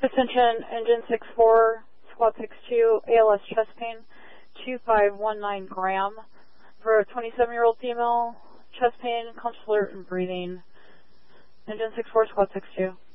Ascension, engine 6-4, squad 6-2, ALS chest pain, 2519 gram. For a 27-year-old female, chest pain, conscious alert and breathing. Engine 6-4, squad 6-2.